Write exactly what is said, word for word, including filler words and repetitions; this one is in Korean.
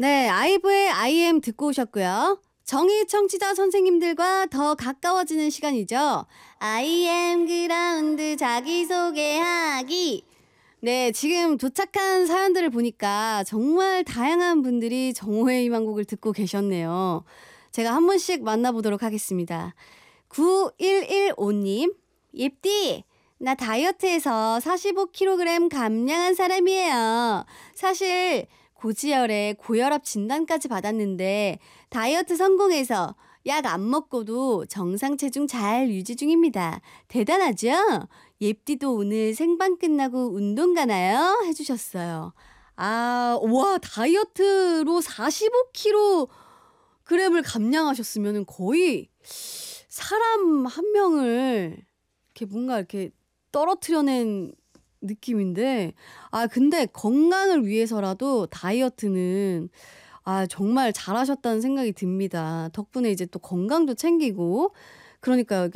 네, 아이브의 아이엠 듣고 오셨고요. 정의 청취자 선생님들과 더 가까워지는 시간이죠. 아이엠 그라운드 자기소개하기. 네, 지금 도착한 사연들을 보니까 정말 다양한 분들이 정오의 희망곡을 듣고 계셨네요. 제가 한 분씩 만나보도록 하겠습니다. 구일일오님, 옙디, 나 다이어트해서 사십오 킬로그램 감량한 사람이에요. 사실 고지혈에 고혈압 진단까지 받았는데 다이어트 성공해서 약 안 먹고도 정상 체중 잘 유지 중입니다. 대단하죠? 옙디도 오늘 생방 끝나고 운동 가나요? 해주셨어요. 아, 와, 다이어트로 사십오 킬로그램을 감량하셨으면 거의 사람 한 명을 이렇게 뭔가 이렇게 떨어뜨려낸 느낌인데, 아, 근데 건강을 위해서라도 다이어트는 아, 정말 잘하셨다는 생각이 듭니다. 덕분에 이제 또 건강도 챙기고, 그러니까요.